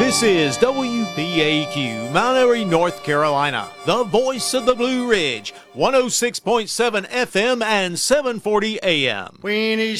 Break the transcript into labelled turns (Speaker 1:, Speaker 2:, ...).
Speaker 1: This is WPAQ, Mount Airy, North Carolina, the voice of the Blue Ridge, 106.7 FM and 740 AM.
Speaker 2: Weenie